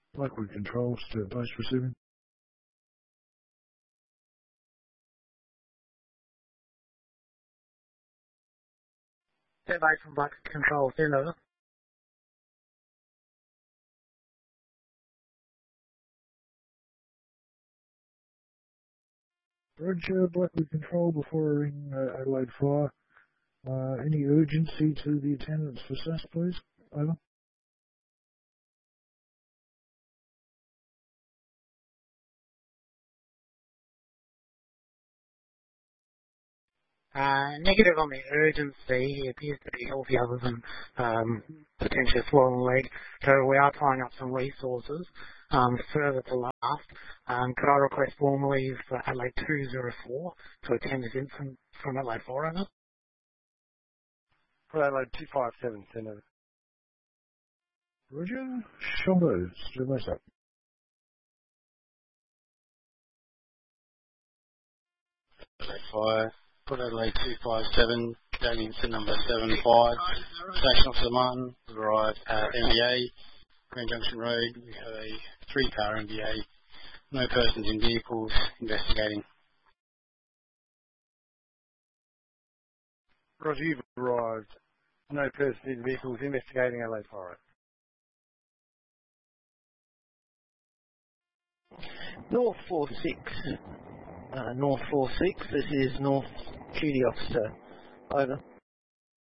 Blackwood Control, Sturt Base receiving. Sturt Base from Blackwood Control, send over. Roger, Blackwood Control before I ring Adelaide Fire. Any urgency to the attendants for SAS, please? Over. Negative on the urgency. He appears to be healthy other than potentially a swollen leg. So we are tying up some resources. Further to last, could I request formally for Adelaide 204 to attend this infant from Adelaide 4 over? For Adelaide 257, send over. Roger, Shongo, Sturt Base up. Fire. Put Adelaide 257, Canadian SIN number 75, Station Officer Martin, we've arrived at MBA, Grand Junction Road. We have a 3-car MBA, no persons in vehicles, investigating. Roger, you've arrived. No persons in vehicles, investigating Adelaide Fire. North 46. North 46, this is North Duty Officer. Over.